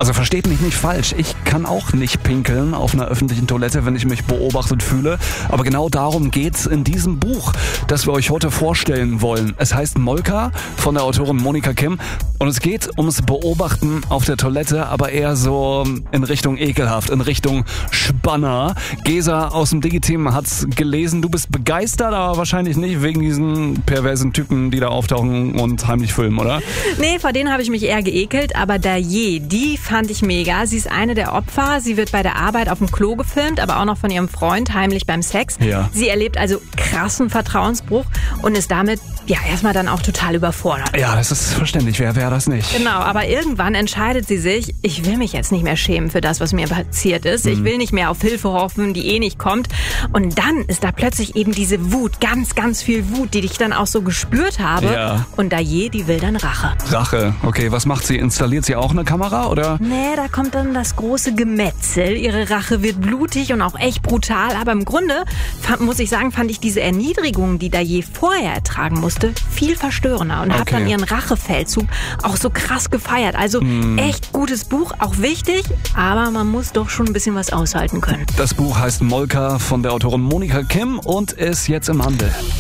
Also versteht mich nicht falsch, ich kann auch nicht pinkeln auf einer öffentlichen Toilette, wenn ich mich beobachtet fühle. Aber genau darum geht's in diesem Buch, das wir euch heute vorstellen wollen. Es heißt Molka von der Autorin Monika Kim und es geht ums Beobachten auf der Toilette, aber eher so in Richtung ekelhaft, in Richtung Spanner. Gesa aus dem Digi-Team hat's gelesen. Du bist begeistert, aber wahrscheinlich nicht wegen diesen perversen Typen, die da auftauchen und heimlich filmen, oder? Nee, vor denen habe ich mich eher geekelt, aber Daye, die fand ich mega. Sie ist eine der Opfer. Sie wird bei der Arbeit auf dem Klo gefilmt, aber auch noch von ihrem Freund heimlich beim Sex. Ja. Sie erlebt also krassen Vertrauensbruch und ist damit erstmal dann auch total überfordert. Ja, das ist verständlich. Wer wäre das nicht? Genau, aber irgendwann entscheidet sie sich, ich will mich jetzt nicht mehr schämen für das, was mir passiert ist. Ich will nicht mehr auf Hilfe hoffen, die eh nicht kommt. Und dann ist da plötzlich eben diese Wut, ganz, ganz viel Wut, die ich dann auch so gespürt habe. Ja. Und Daye, die will dann Rache. Rache. Okay, was macht sie? Installiert sie auch eine Kamera, oder? Nee, da kommt dann das große Gemetzel. Ihre Rache wird blutig und auch echt brutal. Aber im Grunde, muss ich sagen, fand ich diese Erniedrigung, die Daye vorher ertragen musste, viel verstörender. Und habe dann ihren Rachefeldzug auch so krass gefeiert. Also echt gutes Buch, auch wichtig. Aber man muss doch schon ein bisschen was aushalten können. Das Buch heißt Molka von der Autorin Monika Kim und ist jetzt im Handel.